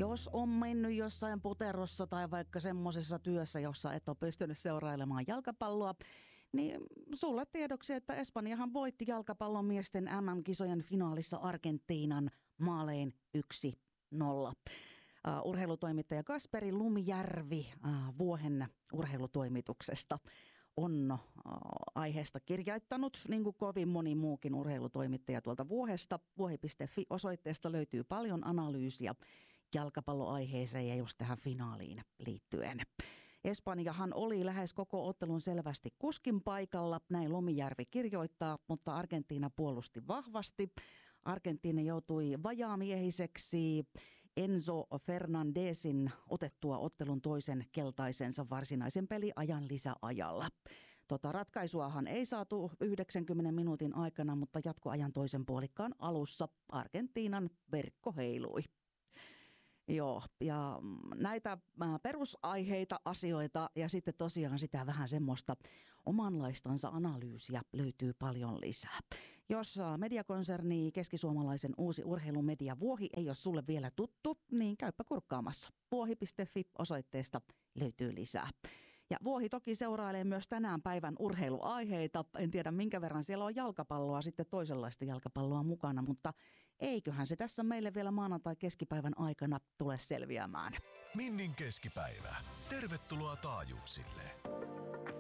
Jos on mennyt jossain puterossa tai vaikka semmoisessa työssä, jossa et ole pystynyt seurailemaan jalkapalloa, niin sulle tiedoksi, että Espanjahan voitti jalkapallon miesten MM-kisojen finaalissa Argentiinan maalein 1-0. Urheilutoimittaja Kasperi Lumijärvi Vuohen urheilutoimituksesta on aiheesta kirjoittanut, niin kuin kovin moni muukin urheilutoimittaja tuolta Vuohesta. Vuohi.fi-osoitteesta löytyy paljon analyysiä jalkapalloaiheeseen ja just tähän finaaliin liittyen. Espanjahan oli lähes koko ottelun selvästi kuskin paikalla, näin Lumijärvi kirjoittaa, mutta Argentiina puolusti vahvasti. Argentiina joutui vajaamiehiseksi Enzo Fernandezin otettua ottelun toisen keltaisensa varsinaisen peliajan lisäajalla. Ratkaisuahan ei saatu 90 minuutin aikana, mutta jatkoajan toisen puolikkaan alussa Argentiinan verkko heilui. Joo, ja näitä perusaiheita, asioita ja sitten tosiaan sitä vähän semmoista omanlaistansa analyysiä löytyy paljon lisää. Jos mediakonserni keskisuomalaisen uusi urheilumedia Vuohi ei ole sulle vielä tuttu, niin käypä kurkkaamassa. Vuohi.fi-osoitteesta löytyy lisää. Ja Vuohi toki seurailee myös tänään päivän urheiluaiheita. En tiedä minkä verran siellä on jalkapalloa, sitten toisenlaista jalkapalloa mukana, mutta eiköhän se tässä meille vielä maanantai-keskipäivän aikana tule selviämään. Minnin keskipäivä. Tervetuloa taajuuksille.